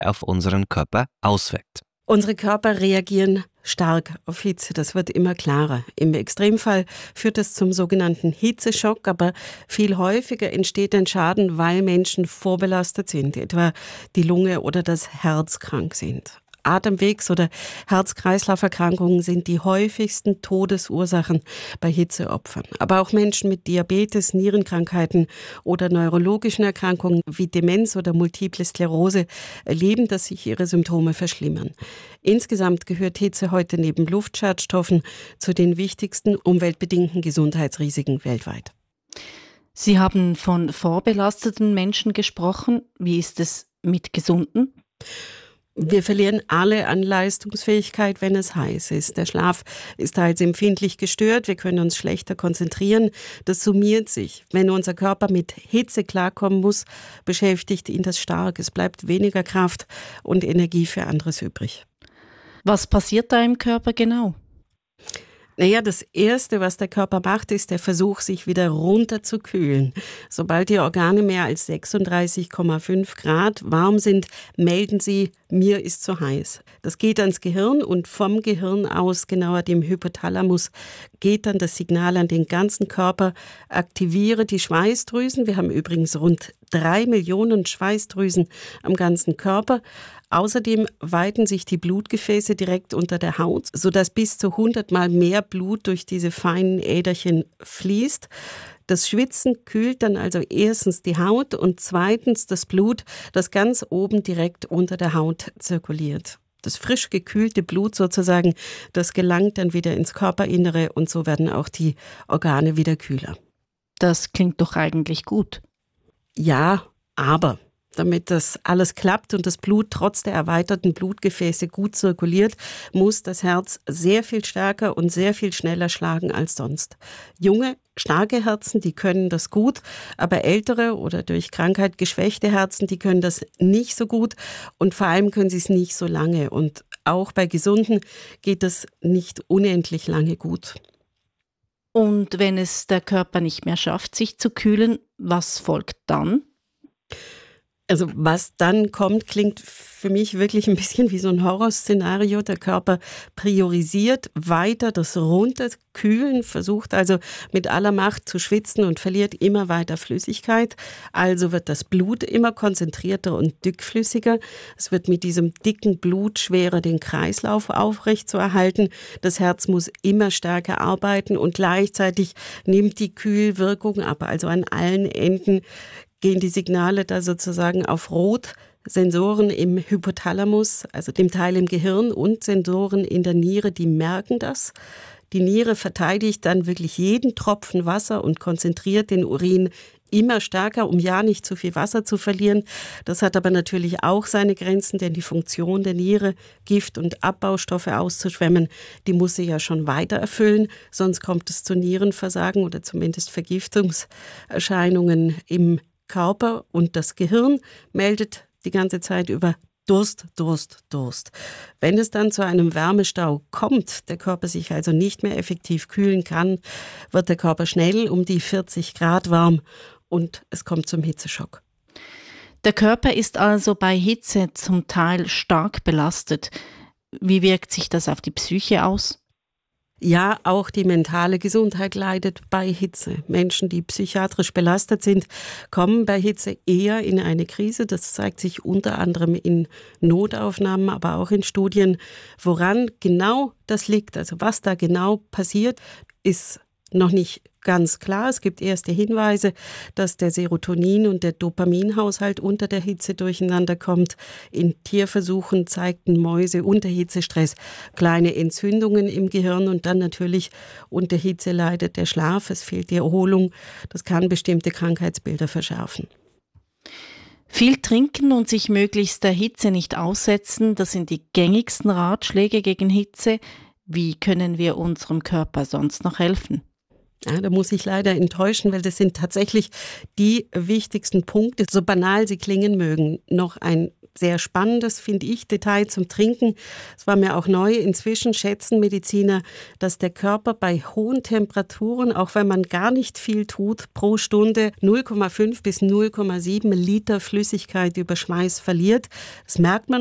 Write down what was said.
auf unseren Körper auswirkt. Unsere Körper reagieren stark auf Hitze, das wird immer klarer. Im Extremfall führt es zum sogenannten Hitzeschock, aber viel häufiger entsteht ein Schaden, weil Menschen vorbelastet sind, etwa die Lunge oder das Herz krank sind. Atemwegs- oder Herz-Kreislauf-Erkrankungen sind die häufigsten Todesursachen bei Hitzeopfern. Aber auch Menschen mit Diabetes, Nierenkrankheiten oder neurologischen Erkrankungen wie Demenz oder Multiple Sklerose erleben, dass sich ihre Symptome verschlimmern. Insgesamt gehört Hitze heute neben Luftschadstoffen zu den wichtigsten umweltbedingten Gesundheitsrisiken weltweit. Sie haben von vorbelasteten Menschen gesprochen. Wie ist es mit Gesunden? Wir verlieren alle an Leistungsfähigkeit, wenn es heiß ist. Der Schlaf ist teils empfindlich gestört, wir können uns schlechter konzentrieren. Das summiert sich. Wenn unser Körper mit Hitze klarkommen muss, beschäftigt ihn das stark. Es bleibt weniger Kraft und Energie für anderes übrig. Was passiert da im Körper genau? Naja, das Erste, was der Körper macht, ist der Versuch, sich wieder runterzukühlen. Sobald die Organe mehr als 36,5 Grad warm sind, melden sie, mir ist zu heiß. Das geht ans Gehirn und vom Gehirn aus, genauer dem Hypothalamus, geht dann das Signal an den ganzen Körper, aktiviere die Schweißdrüsen. Wir haben übrigens rund 3 Millionen Schweißdrüsen am ganzen Körper. Außerdem weiten sich die Blutgefäße direkt unter der Haut, sodass bis zu 100-mal mehr Blut durch diese feinen Äderchen fließt. Das Schwitzen kühlt dann also erstens die Haut und zweitens das Blut, das ganz oben direkt unter der Haut zirkuliert. Das frisch gekühlte Blut sozusagen, das gelangt dann wieder ins Körperinnere und so werden auch die Organe wieder kühler. Das klingt doch eigentlich gut. Ja, aber damit das alles klappt und das Blut trotz der erweiterten Blutgefäße gut zirkuliert, muss das Herz sehr viel stärker und sehr viel schneller schlagen als sonst. Junge, starke Herzen, die können das gut, aber ältere oder durch Krankheit geschwächte Herzen, die können das nicht so gut und vor allem können sie es nicht so lange. Und auch bei Gesunden geht es nicht unendlich lange gut. Und wenn es der Körper nicht mehr schafft, sich zu kühlen, was folgt dann? Also was dann kommt, klingt für mich wirklich ein bisschen wie so ein Horrorszenario. Der Körper priorisiert weiter das Runterkühlen, versucht also mit aller Macht zu schwitzen und verliert immer weiter Flüssigkeit. Also wird das Blut immer konzentrierter und dickflüssiger. Es wird mit diesem dicken Blut schwerer, den Kreislauf aufrechtzuerhalten. Das Herz muss immer stärker arbeiten und gleichzeitig nimmt die Kühlwirkung ab. Also an allen Enden gehen die Signale da sozusagen auf Rot. Sensoren im Hypothalamus, also dem Teil im Gehirn und Sensoren in der Niere, die merken das. Die Niere verteidigt dann wirklich jeden Tropfen Wasser und konzentriert den Urin immer stärker, um ja nicht zu viel Wasser zu verlieren. Das hat aber natürlich auch seine Grenzen, denn die Funktion der Niere, Gift- und Abbaustoffe auszuschwemmen, die muss sie ja schon weiter erfüllen, sonst kommt es zu Nierenversagen oder zumindest Vergiftungserscheinungen im Körper, und das Gehirn meldet die ganze Zeit über Durst, Durst, Durst. Wenn es dann zu einem Wärmestau kommt, der Körper sich also nicht mehr effektiv kühlen kann, wird der Körper schnell um die 40 Grad warm und es kommt zum Hitzeschock. Der Körper ist also bei Hitze zum Teil stark belastet. Wie wirkt sich das auf die Psyche aus? Ja, auch die mentale Gesundheit leidet bei Hitze. Menschen, die psychiatrisch belastet sind, kommen bei Hitze eher in eine Krise. Das zeigt sich unter anderem in Notaufnahmen, aber auch in Studien. Woran genau das liegt, also was da genau passiert, ist noch nicht ganz klar. Es gibt erste Hinweise, dass der Serotonin- und der Dopaminhaushalt unter der Hitze durcheinander kommt. In Tierversuchen zeigten Mäuse unter Hitzestress kleine Entzündungen im Gehirn und dann natürlich unter Hitze leidet der Schlaf, es fehlt die Erholung. Das kann bestimmte Krankheitsbilder verschärfen. Viel trinken und sich möglichst der Hitze nicht aussetzen, das sind die gängigsten Ratschläge gegen Hitze. Wie können wir unserem Körper sonst noch helfen? Ja, da muss ich leider enttäuschen, weil das sind tatsächlich die wichtigsten Punkte, so banal sie klingen mögen. Noch ein sehr spannendes, finde ich, Detail zum Trinken. Es war mir auch neu. Inzwischen schätzen Mediziner, dass der Körper bei hohen Temperaturen, auch wenn man gar nicht viel tut, pro Stunde 0,5 bis 0,7 Liter Flüssigkeit über Schweiß verliert. Das merkt man